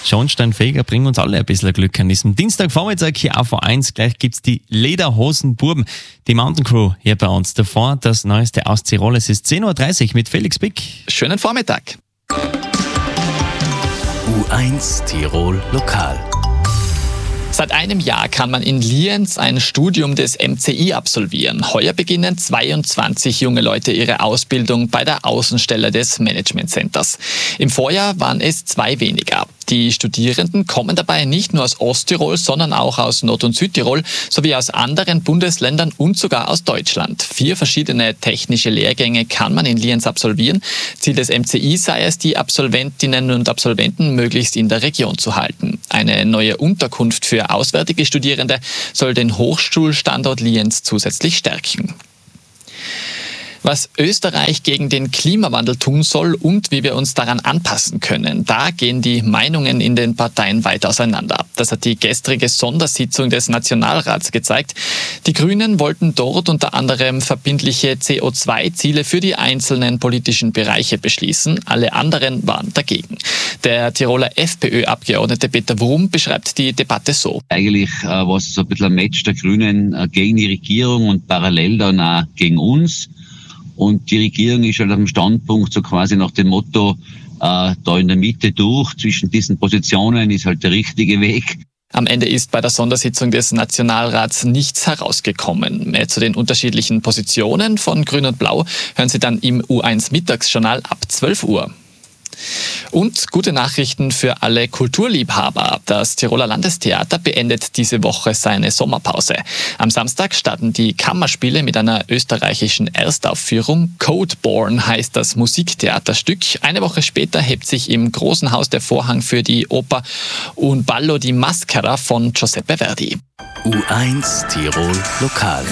Schornsteinfeger bringen uns alle ein bisschen Glück an diesem Dienstagvormittag hier auf V1. Gleich gibt's die Lederhosenbuben, die Mountain Crew hier bei uns. Davor das Neueste aus Tirol. Es ist 10.30 Uhr mit Felix Bick. Schönen Vormittag. U1 Tirol Lokal. Seit einem Jahr kann man in Lienz ein Studium des MCI absolvieren. Heuer beginnen 22 junge Leute ihre Ausbildung bei der Außenstelle des Management Centers. Im Vorjahr waren es 2 weniger. Die Studierenden kommen dabei nicht nur aus Osttirol, sondern auch aus Nord- und Südtirol sowie aus anderen Bundesländern und sogar aus Deutschland. 4 verschiedene technische Lehrgänge kann man in Lienz absolvieren. Ziel des MCI sei es, die Absolventinnen und Absolventen möglichst in der Region zu halten. Eine neue Unterkunft für auswärtige Studierende soll den Hochschulstandort Lienz zusätzlich stärken. Was Österreich gegen den Klimawandel tun soll und wie wir uns daran anpassen können, da gehen die Meinungen in den Parteien weit auseinander. Das hat die gestrige Sondersitzung des Nationalrats gezeigt. Die Grünen wollten dort unter anderem verbindliche CO2-Ziele für die einzelnen politischen Bereiche beschließen. Alle anderen waren dagegen. Der Tiroler FPÖ-Abgeordnete Peter Wurm beschreibt die Debatte so. Eigentlich war es so ein bisschen ein Match der Grünen gegen die Regierung und parallel dann auch gegen uns. Und die Regierung ist halt am Standpunkt so quasi nach dem Motto, da in der Mitte durch, zwischen diesen Positionen ist halt der richtige Weg. Am Ende ist bei der Sondersitzung des Nationalrats nichts herausgekommen. Mehr zu den unterschiedlichen Positionen von Grün und Blau hören Sie dann im U1 Mittagsjournal ab 12 Uhr. Und gute Nachrichten für alle Kulturliebhaber. Das Tiroler Landestheater beendet diese Woche seine Sommerpause. Am Samstag starten die Kammerspiele mit einer österreichischen Erstaufführung. Codeborn heißt das Musiktheaterstück. Eine Woche später hebt sich im Großen Haus der Vorhang für die Oper Un ballo di maschera von Giuseppe Verdi. U1 Tirol Lokal.